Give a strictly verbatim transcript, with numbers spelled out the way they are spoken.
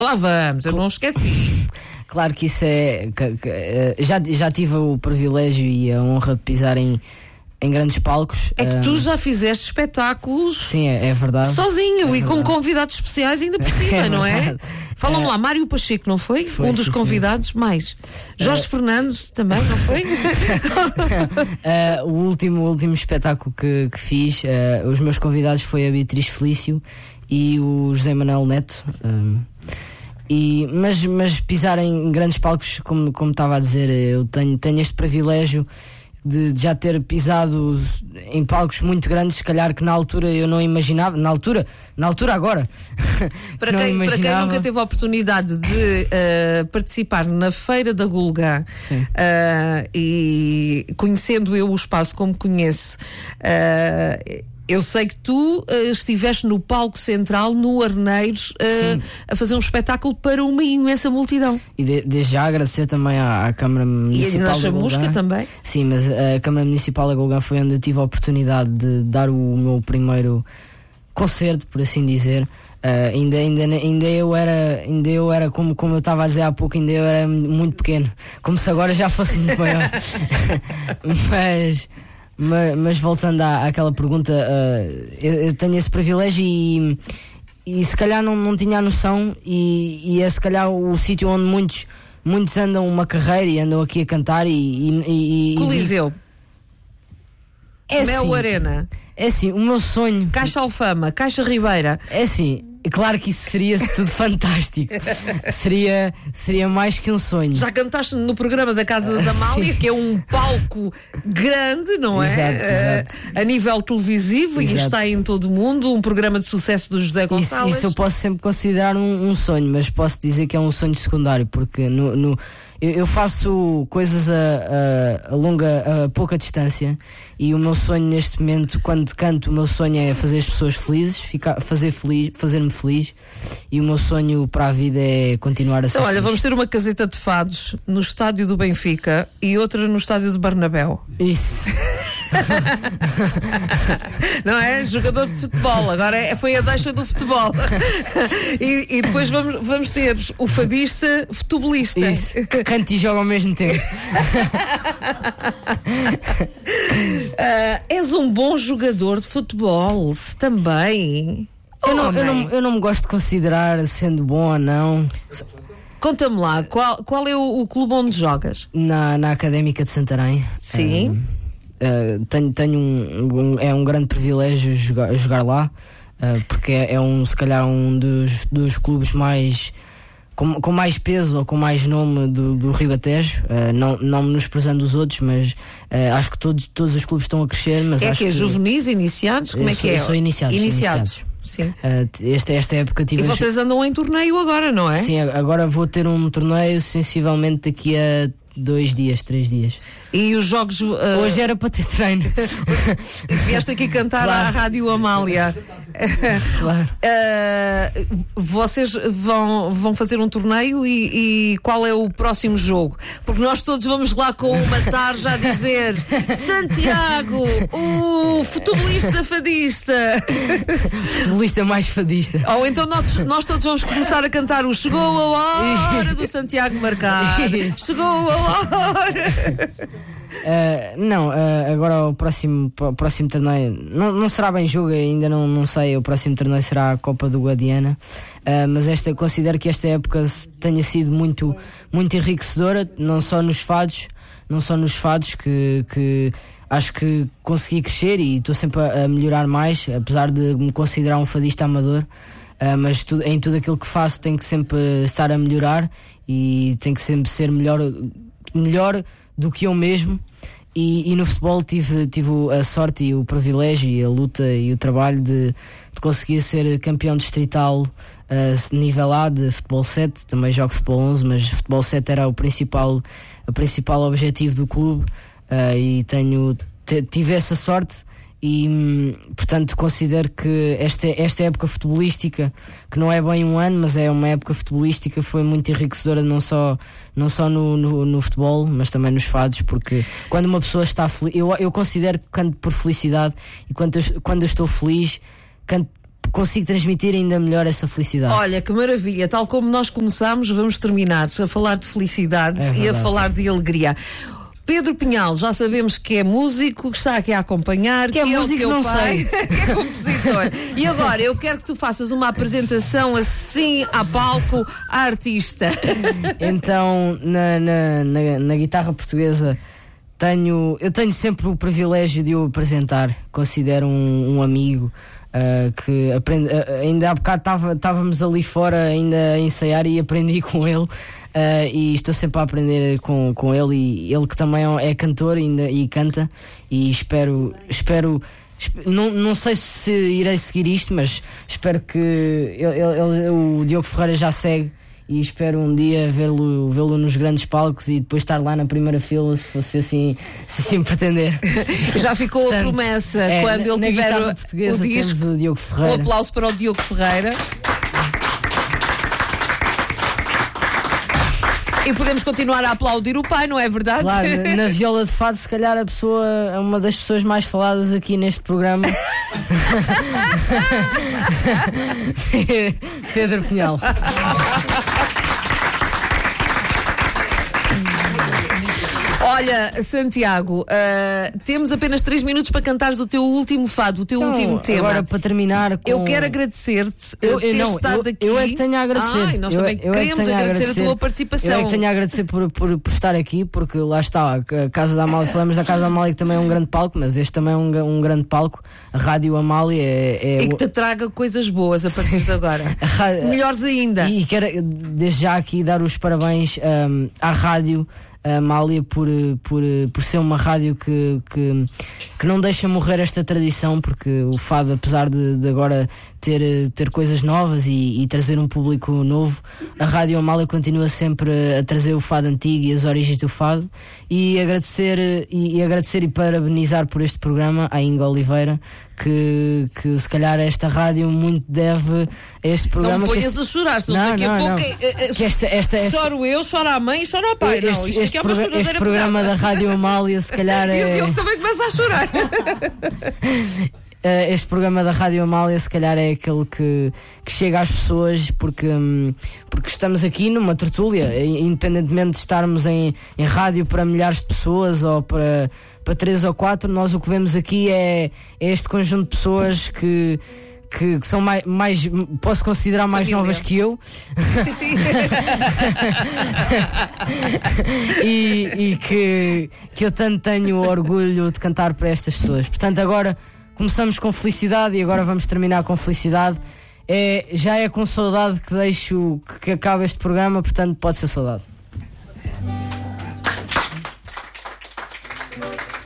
Lá vamos, eu não esqueci. Claro que isso é... Que, que, já, já tive o privilégio e a honra de pisar em, em grandes palcos. É que um, tu já fizeste espetáculos... Sim, é, é verdade. Sozinho é e verdade. Com convidados especiais ainda por cima, é não é? Fala-me é, lá, Mário Pacheco, não foi? foi um dos sim, convidados, sim. mais. Jorge é... Fernandes também, não foi? uh, o, último, o último espetáculo que, que fiz, uh, os meus convidados foi a Beatriz Felício e o José Manuel Neto. Um, E, mas, mas pisar em grandes palcos, como, como estava a dizer, eu tenho, tenho este privilégio de, de já ter pisado em palcos muito grandes, se calhar que na altura eu não imaginava, na altura, na altura agora. Para, quem, para quem nunca teve a oportunidade de uh, participar na Feira da Gulgã, uh, e conhecendo eu o espaço como conheço, uh, eu sei que tu uh, estiveste no palco central, no Arneiros, uh, a fazer um espetáculo para uma imensa multidão. E de, desde já agradecer também à, à Câmara Municipal da Gulgã. E a Chamusca também? Sim, mas a Câmara Municipal da Gulgã foi onde eu tive a oportunidade de dar o meu primeiro concerto, por assim dizer. Uh, ainda, ainda, ainda eu era, ainda eu era como, como eu estava a dizer há pouco, ainda eu era muito pequeno. Como se agora já fosse muito maior. mas... Mas, mas voltando à, àquela pergunta, uh, eu, eu tenho esse privilégio e, e se calhar não, não tinha a noção, e, e é se calhar o sítio onde muitos, muitos andam uma carreira e andam aqui a cantar. E, e, e Coliseu, é Mel assim, Arena, é assim, o meu sonho. Caixa Alfama, Caixa Ribeira. É assim, claro que isso seria tudo fantástico. Seria, seria mais que um sonho. Já cantaste no programa da Casa da Amália, que é um palco grande, não é? Exato, exato. A nível televisivo, Exato. E está em todo o mundo, um programa de sucesso do José Gonçalves. Isso, isso eu posso sempre considerar um, um sonho, mas posso dizer que é um sonho secundário, porque no, no, eu, eu faço coisas a, a, a longa, a pouca distância, e o meu sonho neste momento, quando canto, o meu sonho é fazer as pessoas felizes, ficar, fazer feliz, fazer-me feliz, e o meu sonho para a vida é continuar a ser então, olha, feliz. vamos ter uma caseta de fados no estádio do Benfica e outra no estádio do Bernabéu. Isso. Não é? Jogador de futebol, agora é, foi a deixa do futebol. E, e depois vamos, vamos ter o fadista futebolista. Isso, que canta e joga ao mesmo tempo. Uh, és um bom jogador de futebol também. Eu não, oh, eu, não, eu não me gosto de considerar sendo bom ou não. Conta-me lá, qual, qual é o, o clube onde jogas? Na, na Académica de Santarém. Sim. Um, uh, tenho tenho um, um, é um grande privilégio jogar, jogar lá, uh, porque é, é um, se calhar um dos, dos clubes mais com, com mais peso ou com mais nome do, do Ribatejo, uh, não, não menosprezando os outros, mas uh, acho que todos, todos os clubes estão a crescer. Mas é acho que é que, juvenis, iniciados? Como é sou, que é? Eu sou iniciados. Iniciados. iniciados. Sim. Uh, esta, esta época tive. E vocês andam em torneio agora, não é? Sim, agora vou ter um torneio sensivelmente daqui a dois dias, três dias. E os jogos. Uh... Hoje era para ter treino. Vieste aqui cantar claro. à Rádio Amália. Claro. Uh, vocês vão, vão fazer um torneio e, e qual é o próximo jogo? Porque nós todos vamos lá com uma tarja a dizer: Santiago, o futebolista fadista. Futebolista mais fadista. Ou então nós, nós todos vamos começar a cantar o Chegou a hora do Santiago marcar. Isso. Chegou a hora. Uh, não, uh, agora o próximo, o próximo torneio não, não será bem jogo, ainda não, não sei. O próximo torneio será a Copa do Guadiana, uh, mas esta, considero que esta época tenha sido muito, muito enriquecedora, não só nos fados, não só nos fados que, que acho que consegui crescer e estou sempre a, a melhorar mais, apesar de me considerar um fadista amador. Uh, mas tudo, em tudo aquilo que faço tenho que sempre estar a melhorar e tenho que sempre ser melhor, melhor do que eu mesmo, e, e no futebol tive, tive a sorte e o privilégio e a luta e o trabalho de, de conseguir ser campeão distrital uh, nível A de futebol sete. Também jogo futebol onze, mas futebol sete era o principal, o principal objetivo do clube, uh, e tenho, t- tive essa sorte. E portanto considero que esta, esta época futebolística, que não é bem um ano, mas é uma época futebolística, foi muito enriquecedora, não só, não só no, no, no futebol, mas também nos fados, porque quando uma pessoa está feliz, eu, eu considero que canto por felicidade, e quando eu, quando eu estou feliz, canto consigo transmitir ainda melhor essa felicidade. Olha, que maravilha, tal como nós começámos, vamos terminar a falar de felicidade é e a falar de alegria. Pedro Pinhal, já sabemos que é músico, que está aqui a acompanhar, que, que é, é músico, o teu não pai, sei. que é compositor. E agora, eu quero que tu faças uma apresentação assim, a palco, a artista. Então, na, na, na, na guitarra portuguesa, tenho, eu tenho sempre o privilégio de o apresentar. Considero um, um amigo. Uh, que aprende, uh, ainda há bocado estávamos ali fora ainda a ensaiar e aprendi com ele, uh, e estou sempre a aprender com, com ele, e ele que também é cantor ainda, e canta, e espero, espero não, não sei se irei seguir isto, mas espero que ele, ele, o Diogo Ferreira já segue, e espero um dia vê-lo, vê-lo nos grandes palcos e depois estar lá na primeira fila, se fosse assim, se assim pretender. Já ficou Portanto, a promessa, é, quando na, ele tiver o, o disco, o Diogo Ferreira. Um aplauso para o Diogo Ferreira. E podemos continuar a aplaudir o pai, não é verdade? Claro, na viola de fado, se calhar a pessoa é uma das pessoas mais faladas aqui neste programa. Pedro Pinhal. Olha, Santiago, uh, temos apenas três minutos para cantares o teu último fado, o teu então, último tema. Agora, para terminar com... Eu quero agradecer-te eu, ter não, estado eu, aqui. Eu é que tenho a agradecer. Ai, nós eu, também eu queremos é que agradecer, agradecer a tua participação. Eu é que tenho a agradecer por, por, por estar aqui, porque lá está, a Casa da Amália, falamos da Casa da Amália, que também é um grande palco, mas este também é um, um grande palco. A Rádio Amália é... é e que te traga coisas boas a partir de agora. Rádio, melhores ainda. E, e quero desde já aqui dar os parabéns um, à Rádio a Amália por, por, por ser uma rádio que, que, que não deixa morrer esta tradição, porque o fado, apesar de, de agora ter, ter coisas novas e, e trazer um público novo, a Rádio Amália continua sempre a trazer o fado antigo e as origens do fado. E agradecer e, e agradecer e parabenizar por este programa à Inga Oliveira, que, que se calhar esta rádio muito deve a este programa. Não me ponhas este... a chorar, senão não, daqui a não, pouco não. É, que esta, esta, esta... choro eu, chora a mãe e chora o pai. Este, não, isto este, é uma prog- este programa da Rádio Amália, se calhar é... E o Diogo também começa a chorar. Este programa da Rádio Amália, se calhar é aquele que, que chega às pessoas, porque, porque estamos aqui numa tertúlia, independentemente de estarmos em, em rádio para milhares de pessoas ou para, para três ou quatro, nós o que vemos aqui é, é este conjunto de pessoas que Que, que são mais, mais, posso considerar mais Família. novas que eu. e e que, que eu tanto tenho orgulho de cantar para estas pessoas. Portanto, agora começamos com felicidade e agora vamos terminar com felicidade. É, já é com saudade que deixo que, que acabe este programa, portanto pode ser saudade.